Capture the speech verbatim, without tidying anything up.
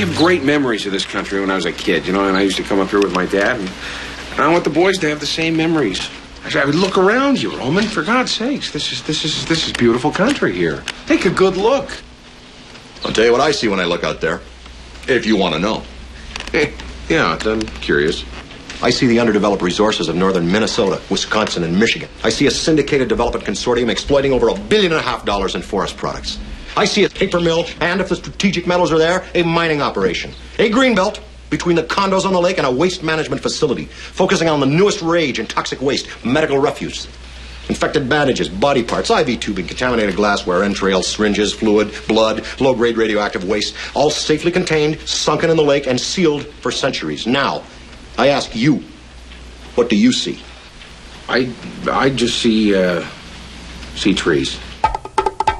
have great memories of this country when I was a kid, you know, and I used to come up here with my dad, and, and I want the boys to have the same memories. I would look around you, Roman, for God's sakes. This is this is this is beautiful country here. Take a good look. I'll tell you what I see when I look out there, if you want to know. Yeah, I'm curious. I see the underdeveloped resources of northern Minnesota, Wisconsin, and Michigan. I see a syndicated development consortium exploiting over a billion and a half dollars in forest products. I see a paper mill, and if the strategic metals are there, a mining operation. A greenbelt between the condos on the lake and a waste management facility, focusing on the newest rage in toxic waste, medical refuse. Infected bandages, body parts, I V tubing, contaminated glassware, entrails, syringes, fluid, blood, low-grade radioactive waste, all safely contained, sunken in the lake, and sealed for centuries. Now, I ask you, what do you see? I, I just see, uh, see trees.